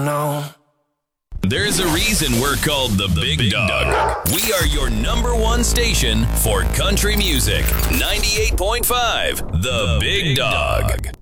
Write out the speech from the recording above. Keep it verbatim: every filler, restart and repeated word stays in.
No. There's a reason we're called the Big, Big Dog. Dog. We are your number one station for country music. ninety-eight point five, The, the Big, Big Dog. Dog.